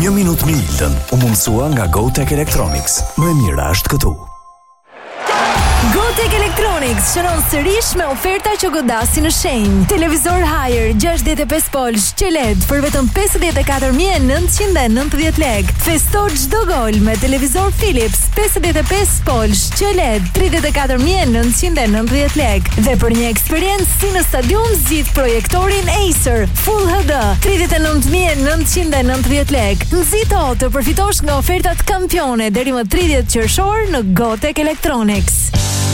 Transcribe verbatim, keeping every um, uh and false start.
Një minutë me Iltën u mundësua nga GoTech Electronics. Më e mira është këtu. GoTech Electronics shënon sërish me oferta që godasin në shenjë. Televizor Haier gjashtëdhjetë e pesë polsh Q L E D për vetëm pesëdhjetë e katër mijë e nëntëqind e nëntëdhjetë lekë. Festo çdo gol me televizor Philips pesëdhjetë e pesë polsh Q L E D tridhjetë e katër mijë e nëntëqind e nëntëdhjetë lekë. Dhe për një eksperiencë si në stadium zgjidh projektorin Acer Full H D tridhjetë e nëntë mijë e nëntëqind e nëntëdhjetë lekë. Nxito të përfitosh nga ofertat kampione deri më tridhjetë qershor në GoTech Electronics.